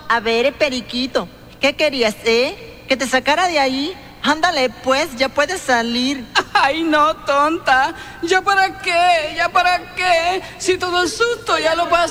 A ver, periquito, ¿qué querías, ¿Que te sacara de ahí? Ándale, pues, ya puedes salir. Ay, no, tonta. ¿Ya para qué? ¿Ya para qué? Si todo el susto ya lo pasé.